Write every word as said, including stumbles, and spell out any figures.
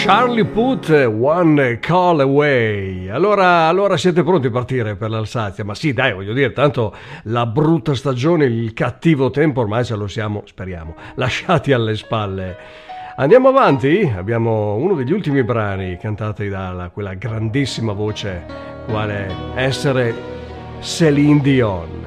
Charlie Puth, One Call Away. Allora, allora siete pronti a partire per l'Alsazia? Ma sì, dai, voglio dire, tanto la brutta stagione, il cattivo tempo ormai ce lo siamo, speriamo, lasciati alle spalle. Andiamo avanti? Abbiamo uno degli ultimi brani cantati da quella grandissima voce quale essere Céline Dion.